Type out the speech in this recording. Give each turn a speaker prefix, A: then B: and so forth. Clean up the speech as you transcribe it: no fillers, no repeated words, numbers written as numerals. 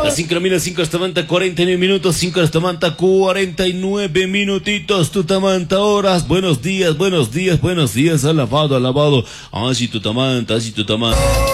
A: Las 5 Tutamanta, 49 minutos, 5 Tutamanta, 49 minutitos, Tutamanta horas. Buenos días, alabado, alabado. Así Tutamanta, así Tutamanta.